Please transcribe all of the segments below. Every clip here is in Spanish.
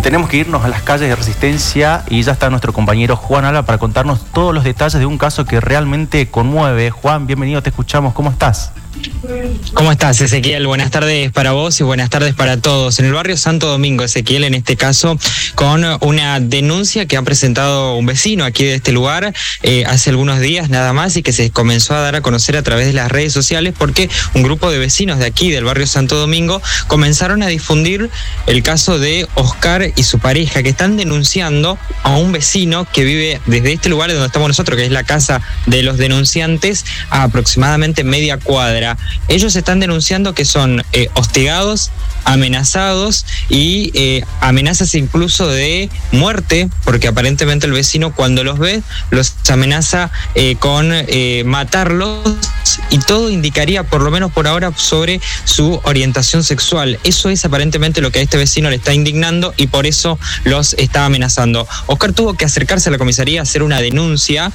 Tenemos que irnos a las calles de Resistencia y ya está nuestro compañero Juan Alba para contarnos todos los detalles de un caso que realmente conmueve. Juan, bienvenido, te escuchamos, ¿cómo estás? ¿Cómo estás, Ezequiel? Buenas tardes para vos y buenas tardes para todos. En el barrio Santo Domingo, Ezequiel, en este caso, con una denuncia que ha presentado un vecino aquí de este lugar hace algunos días nada más y que se comenzó a dar a conocer a través de las redes sociales porque un grupo de vecinos de aquí del barrio Santo Domingo comenzaron a difundir el caso de Oscar y su pareja, que están denunciando a un vecino que vive desde este lugar donde estamos nosotros, que es la casa de los denunciantes, a aproximadamente media cuadra. Ellos están denunciando que son hostigados, amenazados y amenazas incluso de muerte, porque aparentemente el vecino cuando los ve los amenaza con matarlos, y todo indicaría, por lo menos por ahora, sobre su orientación sexual. Eso es aparentemente lo que a este vecino le está indignando y por eso los está amenazando. Oscar tuvo que acercarse a la comisaría a hacer una denuncia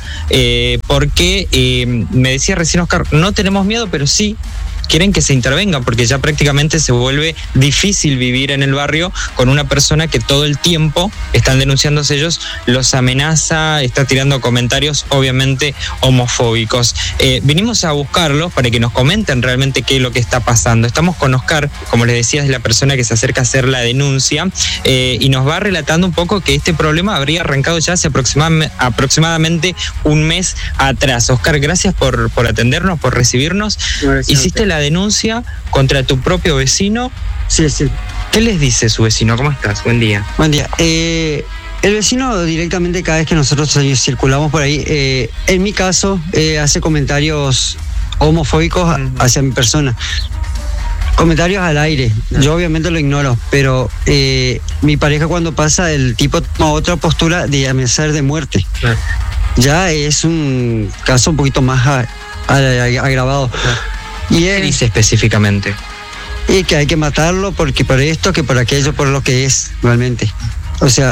porque me decía recién Oscar, no tenemos miedo, pero sí quieren que se intervengan porque ya prácticamente se vuelve difícil vivir en el barrio con una persona que todo el tiempo, están denunciándose ellos, los amenaza, está tirando comentarios obviamente homofóbicos. Vinimos a buscarlos para que nos comenten realmente qué es lo que está pasando. Estamos con Oscar, como les decía, es la persona que se acerca a hacer la denuncia y nos va relatando un poco que este problema habría arrancado ya hace aproximadamente un mes atrás. Oscar, gracias por atendernos, por recibirnos. Gracias. Hiciste la denuncia contra tu propio vecino. Sí. ¿Qué les dice su vecino? ¿Cómo estás? Buen día. Buen día. El vecino directamente cada vez que nosotros circulamos por ahí, en mi caso, hace comentarios homofóbicos hacia mi persona. Comentarios al aire. Yo obviamente lo ignoro, pero mi pareja cuando pasa, el tipo toma otra postura de amenazar de muerte. Ya es un caso un poquito más agravado. ¿Y qué dice específicamente? Y que hay que matarlo porque por esto, que por aquello, por lo que es realmente. O sea,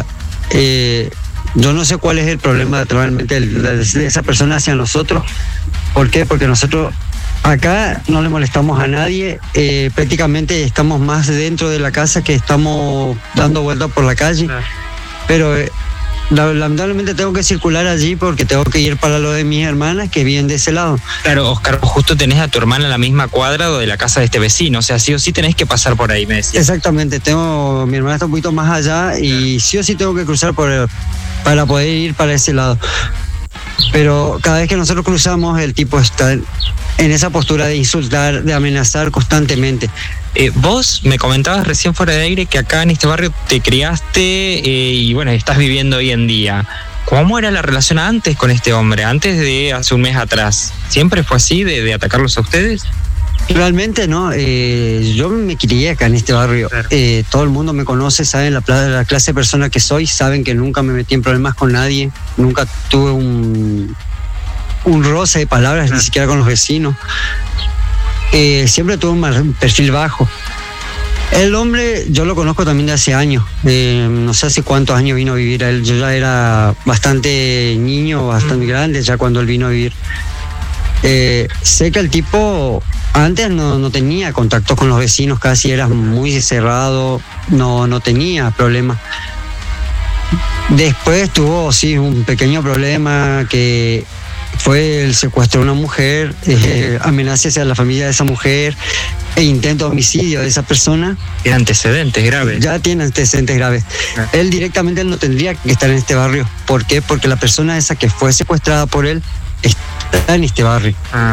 yo no sé cuál es el problema realmente de esa persona hacia nosotros. ¿Por qué? Porque nosotros acá no le molestamos a nadie, prácticamente estamos más dentro de la casa que estamos dando vueltas por la calle. Pero lamentablemente tengo que circular allí porque tengo que ir para lo de mis hermanas que viven de ese lado. Claro, Oscar, justo tenés a tu hermana en la misma cuadra de la casa de este vecino, o sea, sí o sí tenés que pasar por ahí, me decías. Exactamente, mi hermana está un poquito más allá y sí o sí tengo que cruzar para poder ir para ese lado. Pero cada vez que nosotros cruzamos, el tipo está en esa postura de insultar, de amenazar constantemente. Vos me comentabas recién fuera de aire que acá en este barrio te criaste y bueno, estás viviendo hoy en día. ¿Cómo era la relación antes con este hombre, antes de hace un mes atrás? ¿Siempre fue así, de atacarlos a ustedes? Realmente no, yo me crié acá en este barrio, todo el mundo me conoce, saben la clase de persona que soy, saben que nunca me metí en problemas con nadie, nunca tuve un roce de palabras, ni siquiera con los vecinos. Siempre tuve un perfil bajo. El hombre yo lo conozco también de hace años, no sé hace cuántos años vino a vivir a él. Yo ya era bastante niño, bastante grande ya cuando él vino a vivir. Sé que el tipo antes no tenía contacto con los vecinos, casi era muy cerrado, no tenía problemas. Después tuvo sí un pequeño problema que fue el secuestro de una mujer, amenazas a la familia de esa mujer e intento de homicidio de esa persona. Tiene antecedentes graves. Ya tiene antecedentes graves. Él directamente no tendría que estar en este barrio. ¿Por qué? Porque la persona esa que fue secuestrada por él está en este barrio.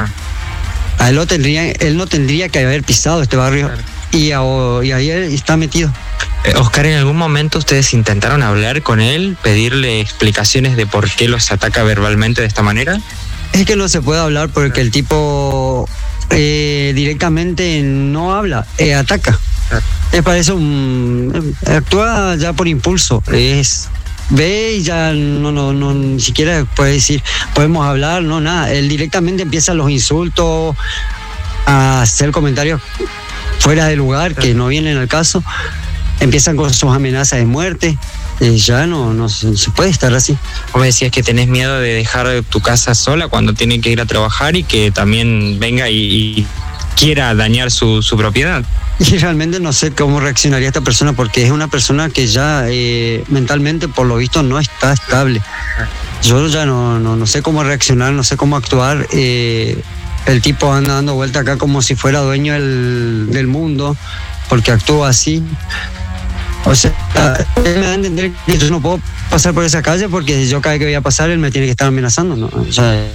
A él no tendría que haber pisado este barrio. Claro. Y ahí él está metido. Oscar, ¿en algún momento ustedes intentaron hablar con él, pedirle explicaciones de por qué los ataca verbalmente de esta manera? Es que no se puede hablar porque el tipo directamente no habla, ataca. Parece actúa ya por impulso, ve y ya no ni siquiera puede decir podemos hablar, no, nada. Él directamente empieza los insultos, a hacer comentarios fuera de lugar que no vienen al caso. Empiezan con sus amenazas de muerte. Ya no se puede estar así. Vos me decías que tenés miedo de dejar tu casa sola cuando tiene que ir a trabajar y que también venga y quiera dañar su propiedad. Y realmente no sé cómo reaccionaría esta persona, porque es una persona que ya mentalmente, por lo visto, no está estable. Yo ya no sé cómo reaccionar, no sé cómo actuar. El tipo anda dando vuelta acá como si fuera dueño del mundo, porque actúa así. O sea, él me da a entender que yo no puedo pasar por esa calle, porque yo cada vez que voy a pasar, él me tiene que estar amenazando, ¿no? O sea,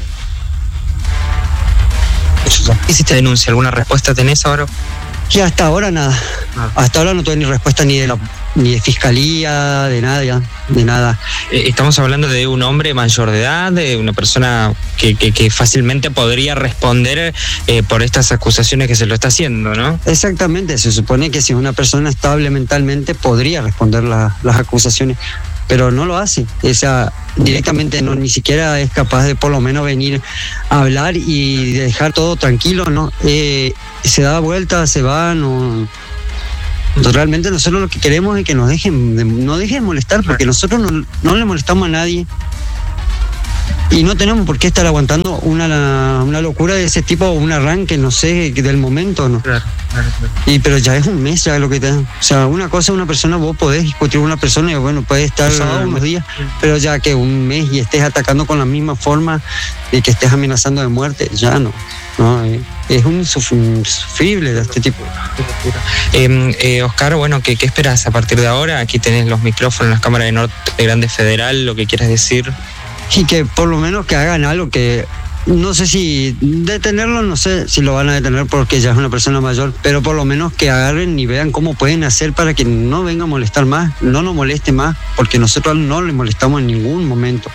¿hiciste denuncia? ¿Alguna respuesta tenés ahora? y hasta ahora nada. Hasta ahora no tuve ni respuesta ni de fiscalía, de nada. Estamos hablando de un hombre mayor de edad, de una persona que fácilmente podría responder por estas acusaciones que se lo está haciendo, ¿no? Exactamente, se supone que si es una persona estable mentalmente podría responder las acusaciones, pero no lo hace. O sea, directamente ni siquiera es capaz de por lo menos venir a hablar y dejar todo tranquilo, ¿no? Se da vuelta, se va, no. Realmente nosotros lo que queremos es que no dejen de molestar, porque nosotros no le molestamos a nadie y no tenemos por qué estar aguantando una locura de ese tipo, un arranque, no sé, del momento, ¿no? Claro. Pero ya es un mes ya lo que te da. O sea, una cosa, una persona, vos podés discutir con una persona y bueno, puede estar unos días, pero ya que un mes y estés atacando con la misma forma y que estés amenazando de muerte, ya no. No, es un insufrible de este tipo. Oscar, bueno, ¿qué esperas a partir de ahora? Aquí tenés los micrófonos, las cámaras de Norte Grande Federal, lo que quieras decir. Y que por lo menos que hagan algo, que no sé si detenerlo, no sé si lo van a detener porque ya es una persona mayor, pero por lo menos que agarren y vean cómo pueden hacer para que no venga a molestar más, no nos moleste más, porque nosotros no le molestamos en ningún momento.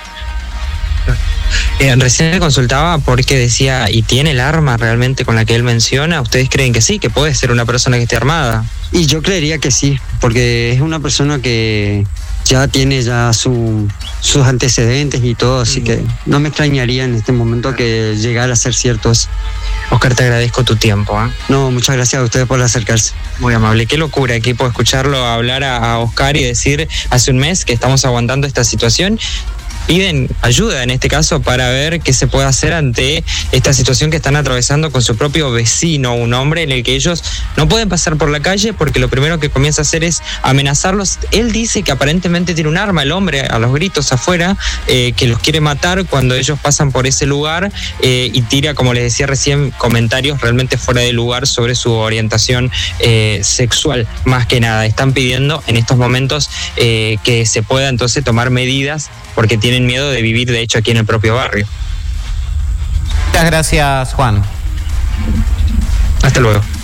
Recién le consultaba porque decía, ¿y tiene el arma realmente con la que él menciona? ¿Ustedes creen que sí, que puede ser una persona que esté armada? Y yo creería que sí, porque es una persona que ya tiene sus antecedentes y todo, así que no me extrañaría en este momento que llegara a ser cierto eso. Oscar, te agradezco tu tiempo. No, muchas gracias a ustedes por acercarse. Muy amable. Qué locura, equipo, escucharlo hablar a Oscar y decir hace un mes que estamos aguantando esta situación. Piden ayuda en este caso para ver qué se puede hacer ante esta situación que están atravesando con su propio vecino, un hombre en el que ellos no pueden pasar por la calle porque lo primero que comienza a hacer es amenazarlos. Él dice que aparentemente tiene un arma, el hombre, a los gritos afuera, que los quiere matar cuando ellos pasan por ese lugar y tira, como les decía recién, comentarios realmente fuera de lugar sobre su orientación sexual, más que nada. Están pidiendo en estos momentos que se pueda entonces tomar medidas porque tienen miedo de vivir, de hecho, aquí en el propio barrio. Muchas gracias, Juan. Hasta luego.